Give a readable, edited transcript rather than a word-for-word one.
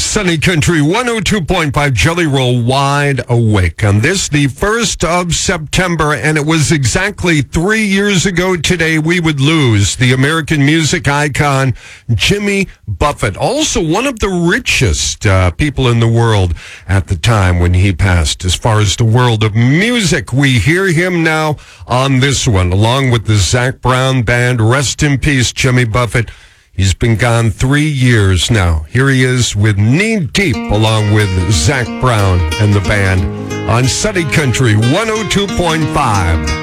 Sunny Country 102.5 Jelly Roll Wide Awake. On this, the 1st of September, and it was exactly 3 years ago today we would lose the American music icon, Jimmy Buffett. Also one of the richest people in the world at the time when he passed. As far as the world of music, we hear him now on this one, along with the Zac Brown Band. Rest in peace, Jimmy Buffett. He's been gone 3 years now. Here he is with Knee Deep, along with Zac Brown and the band on Sunny Country 102.5.